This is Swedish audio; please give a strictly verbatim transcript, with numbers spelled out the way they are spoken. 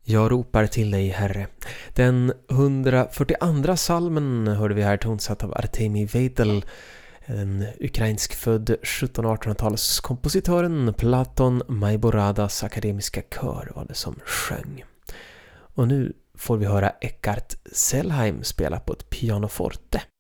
Jag ropar till dig, Herre. Den hundrafyrtioandra salmen hörde vi här tonsatt av Artemi Veitel, en ukrainsk född sjuttonhundra-artonhundratalskompositören Platon Majboradas akademiska kör var det som sjöng. Och nu får vi höra Eckhart Selheim spela på ett pianoforte.